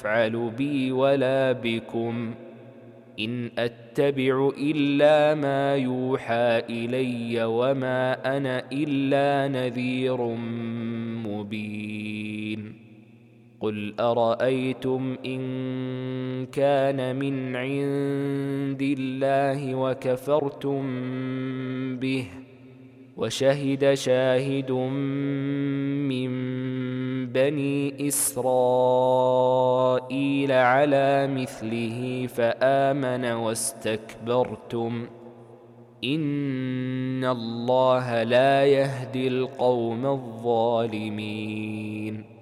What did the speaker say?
يفعل بي ولا بكم، إن أتبع إلا ما يوحى إلي وما أنا إلا نذير مبين. قل أرأيتم إن كان من عند الله وكفرتم به وشهد شاهد من بني إسرائيل على مثله فآمن واستكبرتم، إن الله لا يهدي القوم الظالمين.